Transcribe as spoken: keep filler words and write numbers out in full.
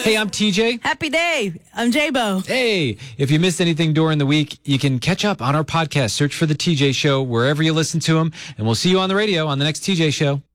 Hey, I'm T J. Happy day. I'm J-Bo. Hey, if you missed anything during the week, you can catch up on our podcast. Search for The T J Show wherever you listen to them, and we'll see you on the radio on the next T J Show.